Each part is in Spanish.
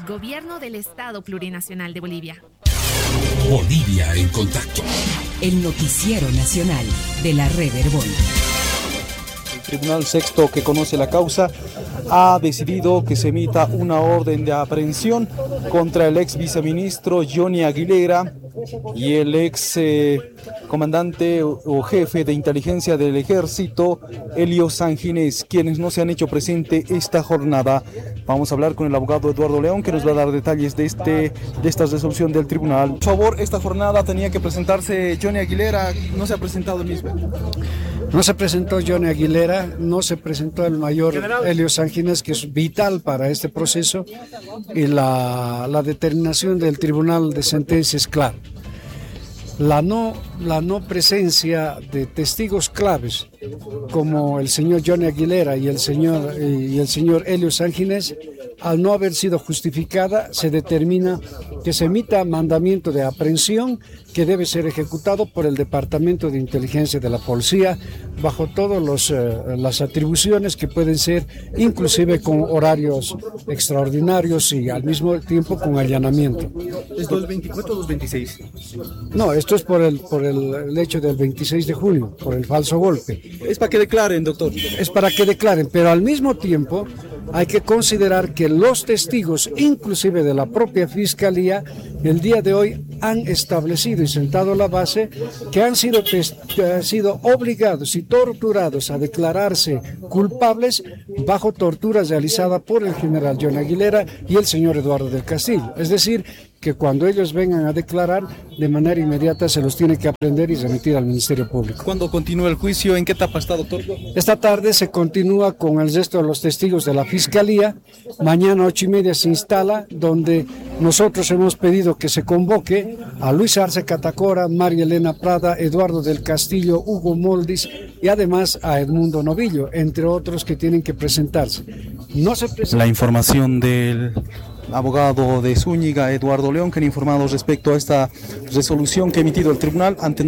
Gobierno del Estado Plurinacional de Bolivia. Bolivia en contacto. El noticiero nacional de la Red Herbol. El Tribunal Sexto, que conoce la causa, ha decidido que se emita una orden de aprehensión contra el ex viceministro Johnny Aguilera y el ex comandante o jefe de inteligencia del ejército, Elio Sanginés, quienes no se han hecho presente esta jornada. Vamos a hablar con el abogado Eduardo León, que nos va a dar detalles de esta resolución del tribunal. Por favor, esta jornada tenía que presentarse Johnny Aguilera, no se ha presentado el mismo. No se presentó Johnny Aguilera, no se presentó el mayor Elio Sanginés, que es vital para este proceso, y la determinación del tribunal de sentencia es clara. La no presencia de testigos claves como el señor Johnny Aguilera y el señor Elio Sanginés, al no haber sido justificada, se determina que se emita mandamiento de aprehensión que debe ser ejecutado por el Departamento de Inteligencia de la Policía bajo todas las atribuciones que pueden ser, inclusive con horarios extraordinarios y al mismo tiempo con allanamiento. ¿Esto es 24 o 26? No, esto es por el hecho del 26 de junio, por el falso golpe. Es para que declaren, doctor. Es para que declaren, pero al mismo tiempo hay que considerar que los testigos, inclusive de la propia Fiscalía, el día de hoy han establecido y sentado la base que han sido obligados y torturados a declararse culpables bajo tortura realizada por el general Johnny Aguilera y el señor Eduardo del Castillo. Es decir, que cuando ellos vengan a declarar, de manera inmediata se los tiene que aprender y remitir al Ministerio Público. ¿Cuándo continúa el juicio? ¿En qué etapa está, doctor? Esta tarde se continúa con el resto de los testigos de la Fiscalía. Mañana 8:30 se instala, donde nosotros hemos pedido que se convoque a Luis Arce Catacora, María Elena Prada, Eduardo del Castillo, Hugo Moldis y además a Edmundo Novillo, entre otros que tienen que presentarse. No se presenta. La información del abogado de Zúñiga, Eduardo León, que han informado respecto a esta resolución que ha emitido el tribunal ante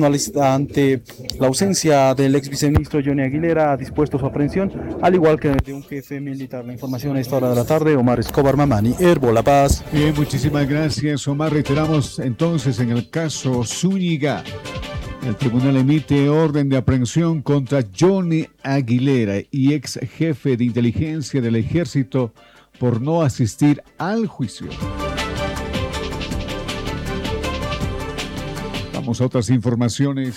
la ausencia del ex viceministro Johnny Aguilera, ha dispuesto su aprehensión, al igual que de un jefe militar. La información a esta hora de la tarde, Omar Escobar Mamani, Herbol La Paz. Bien, muchísimas gracias, Omar. Reiteramos entonces en el caso Zúñiga. El tribunal emite orden de aprehensión contra Johnny Aguilera y ex jefe de inteligencia del ejército por no asistir al juicio. Vamos a otras informaciones.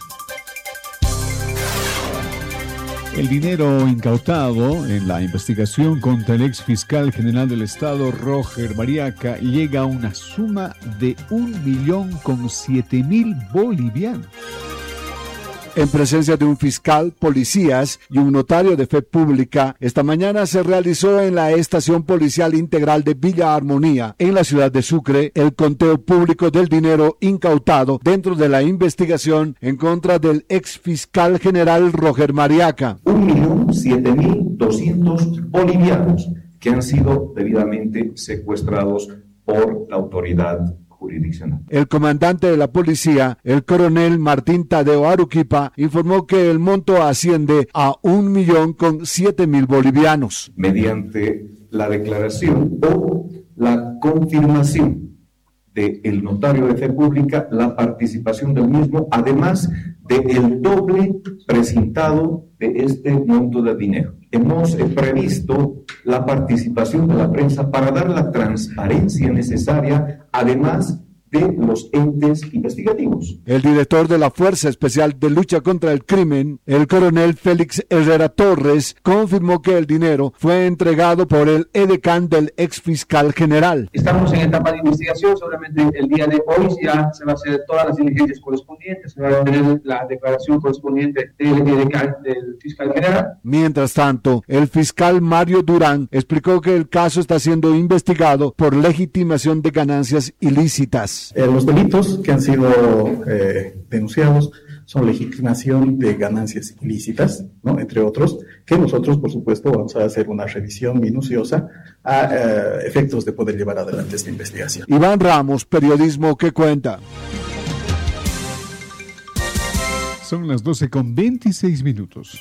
El dinero incautado en la investigación contra el ex fiscal general del Estado, Roger Mariaca, llega a una suma de 1.007.000 bolivianos. En presencia de un fiscal, policías y un notario de fe pública, esta mañana se realizó en la Estación Policial Integral de Villa Armonía, en la ciudad de Sucre, el conteo público del dinero incautado dentro de la investigación en contra del ex fiscal general Roger Mariaca. 1.007.200 bolivianos que han sido debidamente secuestrados por la autoridad jurisdiccional. El comandante de la policía, el coronel Martín Tadeo Aruquipa, informó que el monto asciende a 1.007.000 bolivianos. Mediante la declaración o la confirmación del notario de fe pública, la participación del mismo, además del doble presentado de este monto de dinero. Hemos previsto la participación de la prensa para dar la transparencia necesaria, además de los entes investigativos. El director de la Fuerza Especial de Lucha contra el Crimen, el coronel Félix Herrera Torres, confirmó que el dinero fue entregado por el edecán del ex fiscal general. Estamos en etapa de investigación, solamente el día de hoy ya se va a hacer todas las diligencias correspondientes, se va a tener la declaración correspondiente del edecán del fiscal general. Mientras tanto, el fiscal Mario Durán explicó que el caso está siendo investigado por legitimación de ganancias ilícitas. Los delitos que han sido denunciados son legitimación de ganancias ilícitas, ¿no? Entre otros, que nosotros, por supuesto, vamos a hacer una revisión minuciosa a efectos de poder llevar adelante esta investigación. Iván Ramos, periodismo que cuenta. Son las 12:26.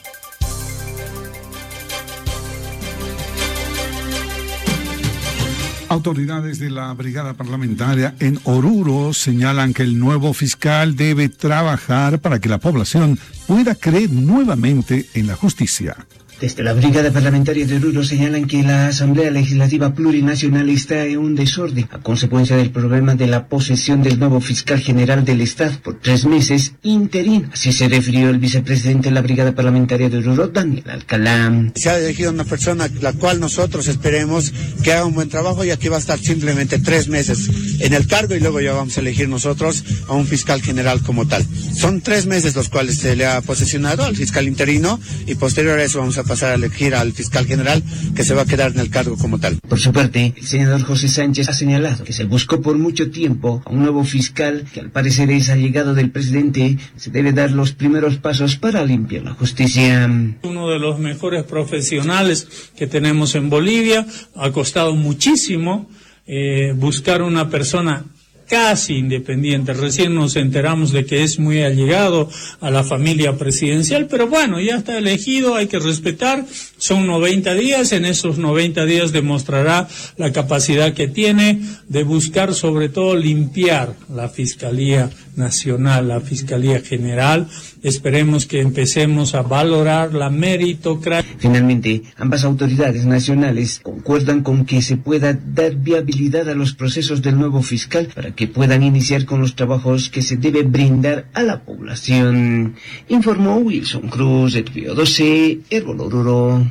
Autoridades de la Brigada Parlamentaria en Oruro señalan que el nuevo fiscal debe trabajar para que la población pueda creer nuevamente en la justicia. Desde la Brigada Parlamentaria de Oruro señalan que la Asamblea Legislativa Plurinacional está en un desorden a consecuencia del problema de la posesión del nuevo fiscal general del Estado por 3 meses interino. Así se refirió el vicepresidente de la Brigada Parlamentaria de Oruro, Daniel Alcalá. Se ha elegido una persona la cual nosotros esperemos que haga un buen trabajo, y aquí va a estar simplemente 3 meses en el cargo y luego ya vamos a elegir nosotros a un fiscal general como tal. Son 3 meses los cuales se le ha posesionado al fiscal interino y posterior a eso vamos a pasar a elegir al fiscal general, que se va a quedar en el cargo como tal. Por su parte, el senador José Sánchez ha señalado que se buscó por mucho tiempo a un nuevo fiscal que al parecer es allegado del presidente. Se debe dar los primeros pasos para limpiar la justicia. Uno de los mejores profesionales que tenemos en Bolivia. Ha costado muchísimo buscar una persona casi independiente. Recién nos enteramos de que es muy allegado a la familia presidencial, pero bueno, ya está elegido, hay que respetar. Son 90 días, en esos 90 días demostrará la capacidad que tiene de buscar, sobre todo, limpiar la Fiscalía Nacional, la Fiscalía General. Esperemos que empecemos a valorar la meritocracia. Finalmente, ambas autoridades nacionales concuerdan con que se pueda dar viabilidad a los procesos del nuevo fiscal para que puedan iniciar con los trabajos que se debe brindar a la población. Informó Wilson Cruz, de Río 12, Herbol Oruro.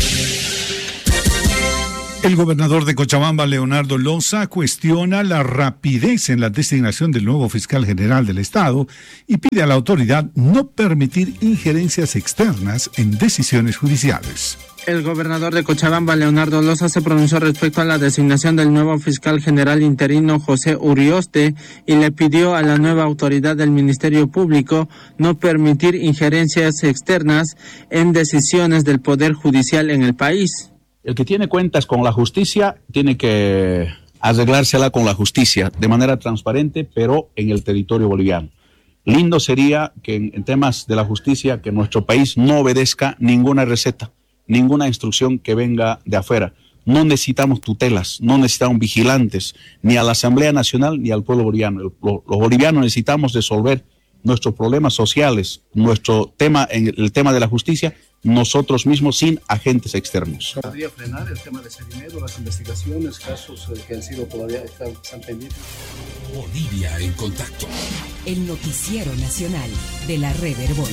El gobernador de Cochabamba, Leonardo Loza, cuestiona la rapidez en la designación del nuevo fiscal general del Estado y pide a la autoridad no permitir injerencias externas en decisiones judiciales. El gobernador de Cochabamba, Leonardo Loza, se pronunció respecto a la designación del nuevo fiscal general interino José Urioste y le pidió a la nueva autoridad del Ministerio Público no permitir injerencias externas en decisiones del Poder Judicial en el país. El que tiene cuentas con la justicia tiene que arreglársela con la justicia de manera transparente, pero en el territorio boliviano. Lindo sería que en temas de la justicia, que nuestro país no obedezca ninguna receta, ninguna instrucción que venga de afuera. No necesitamos tutelas, no necesitamos vigilantes, ni a la Asamblea Nacional ni al pueblo boliviano. Los bolivianos necesitamos resolver nuestros problemas sociales, el tema de la justicia, nosotros mismos, sin agentes externos. ¿Podría frenar el tema de seguimiento, las investigaciones, casos que han sido todavía están pendientes? Bolivia en contacto. El noticiero nacional de la Red Herbol.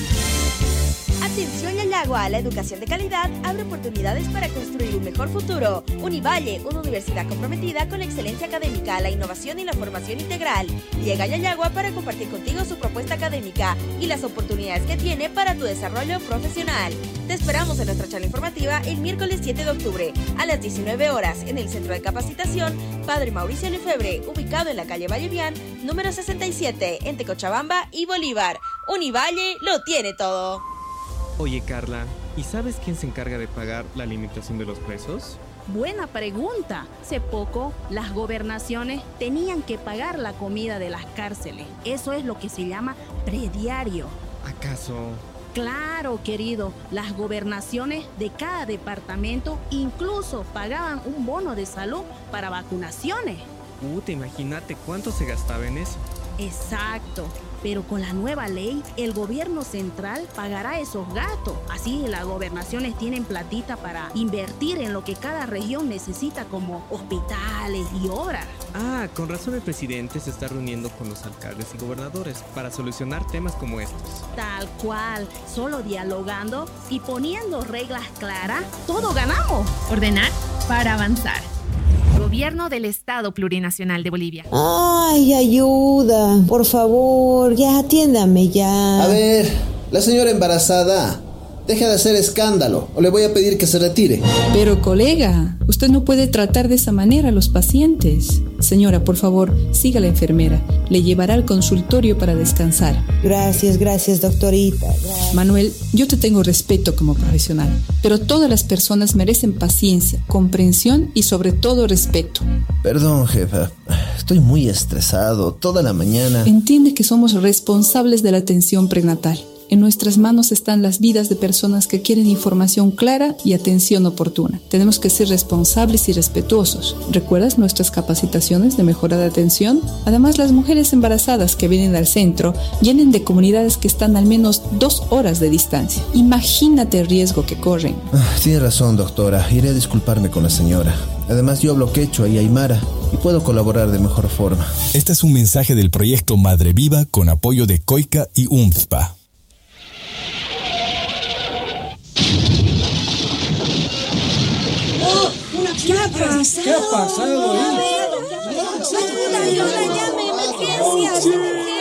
Atención Yayagua, la educación de calidad abre oportunidades para construir un mejor futuro. Univalle, una universidad comprometida con la excelencia académica, la innovación y la formación integral. Llega a Yayagua para compartir contigo su propuesta académica y las oportunidades que tiene para tu desarrollo profesional. Te esperamos en nuestra charla informativa el miércoles 7 de octubre a las 19 horas en el Centro de Capacitación Padre Mauricio Lefebvre, ubicado en la calle Vallevián, número 67, entre Cochabamba y Bolívar. Univalle lo tiene todo. Oye, Carla, ¿y sabes quién se encarga de pagar la limitación de los presos? Buena pregunta. Hace poco, las gobernaciones tenían que pagar la comida de las cárceles. Eso es lo que se llama prediario. ¿Acaso? Claro, querido. Las gobernaciones de cada departamento incluso pagaban un bono de salud para vacunaciones. Imagínate cuánto se gastaba en eso. Exacto. Pero con la nueva ley, el gobierno central pagará esos gastos. Así las gobernaciones tienen platita para invertir en lo que cada región necesita, como hospitales y obras. Ah, con razón el presidente se está reuniendo con los alcaldes y gobernadores para solucionar temas como estos. Tal cual, solo dialogando y poniendo reglas claras, todos ganamos. Ordenar para avanzar. Gobierno del Estado Plurinacional de Bolivia. ¡Ay, ayuda! Por favor, ya atiéndame ya. A ver, la señora embarazada, deja de hacer escándalo o le voy a pedir que se retire. Pero colega, usted no puede tratar de esa manera a los pacientes. Señora, por favor, siga a la enfermera. Le llevará al consultorio para descansar. Gracias, doctorita. Gracias. Manuel, yo te tengo respeto como profesional, pero todas las personas merecen paciencia, comprensión y sobre todo respeto. Perdón, jefa. Estoy muy estresado toda la mañana. Entiende que somos responsables de la atención prenatal. En nuestras manos están las vidas de personas que quieren información clara y atención oportuna. Tenemos que ser responsables y respetuosos. ¿Recuerdas nuestras capacitaciones de mejora de atención? Además, las mujeres embarazadas que vienen al centro vienen de comunidades que están al menos 2 horas de distancia. Imagínate el riesgo que corren. Tiene razón, doctora. Iré a disculparme con la señora. Además, yo hablo quechua y aymara y puedo colaborar de mejor forma. Este es un mensaje del proyecto Madre Viva con apoyo de COICA y UNFPA. ¿Qué ha pasado? ¿Qué ha pasado ahí? Ayuda, llame, emergencias.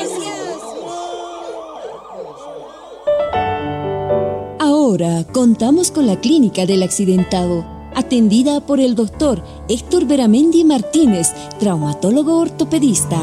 Ahora contamos con la Clínica del Accidentado, atendida por el doctor Héctor Beramendi Martínez, traumatólogo ortopedista.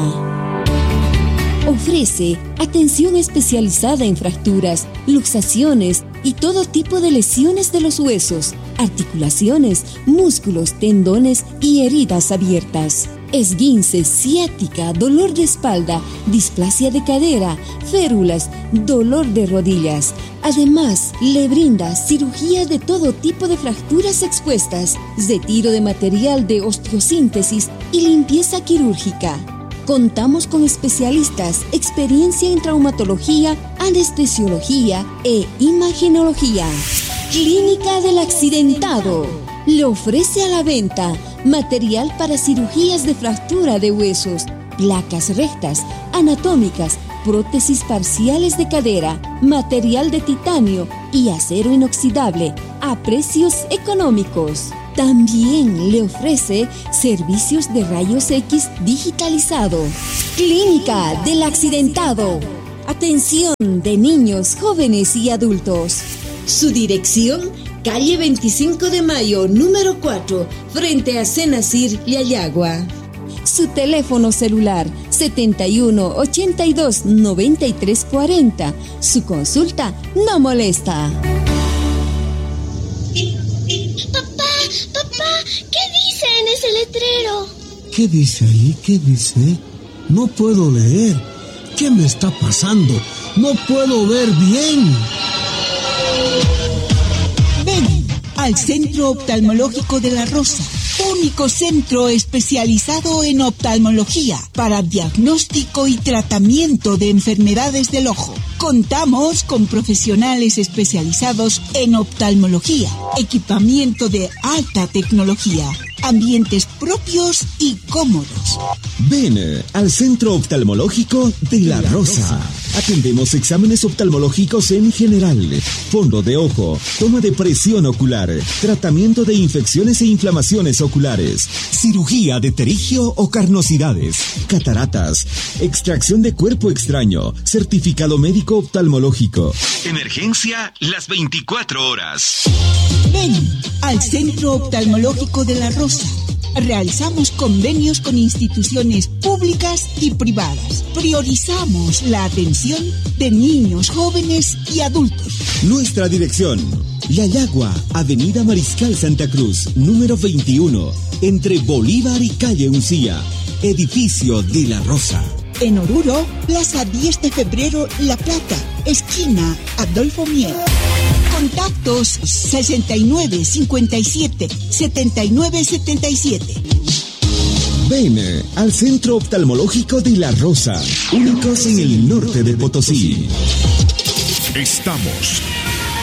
Ofrece atención especializada en fracturas, luxaciones y todo tipo de lesiones de los huesos, articulaciones, músculos, tendones y heridas abiertas. Esguince, ciática, dolor de espalda, displasia de cadera, férulas, dolor de rodillas. Además, le brinda cirugía de todo tipo de fracturas expuestas, retiro de material de osteosíntesis y limpieza quirúrgica. Contamos con especialistas, experiencia en traumatología, anestesiología e imagenología. Clínica del Accidentado le ofrece a la venta material para cirugías de fractura de huesos, placas rectas, anatómicas, prótesis parciales de cadera, material de titanio y acero inoxidable a precios económicos. También le ofrece servicios de rayos X digitalizado. Clínica del Accidentado. Atención de niños, jóvenes y adultos. Su dirección: calle 25 de Mayo, número 4, frente a Senacir, Yayagua. Su teléfono celular: 71 82 93 40. Su consulta no molesta. Papá, ¿qué dice en ese letrero? ¿Qué dice ahí? ¿Qué dice? No puedo leer. ¿Qué me está pasando? No puedo ver bien. Ven al Centro Oftalmológico de La Rosa, único centro especializado en oftalmología para diagnóstico y tratamiento de enfermedades del ojo. Contamos con profesionales especializados en oftalmología, equipamiento de alta tecnología, ambientes propios y cómodos. Ven al Centro Oftalmológico de La Rosa. Atendemos exámenes oftalmológicos en general, fondo de ojo, toma de presión ocular, tratamiento de infecciones e inflamaciones oculares, cirugía de terigio o carnosidades, cataratas, extracción de cuerpo extraño, certificado médico oftalmológico. Emergencia las 24 horas. Ven al Centro Oftalmológico de La Rosa. Realizamos convenios con instituciones públicas y privadas. Priorizamos la atención de niños, jóvenes y adultos. Nuestra dirección: Yayagua, Avenida Mariscal Santa Cruz, número 21, entre Bolívar y Calle Uncía, edificio de La Rosa. En Oruro, Plaza 10 de Febrero, La Plata, esquina Adolfo Mier. Contactos 69 57 79 77. Ven al Centro Oftalmológico de La Rosa, únicos en el norte de Potosí. Estamos